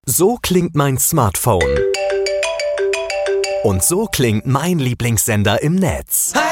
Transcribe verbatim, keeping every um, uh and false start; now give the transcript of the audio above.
So klingt mein Smartphone. Und so klingt mein Lieblingssender im Netz.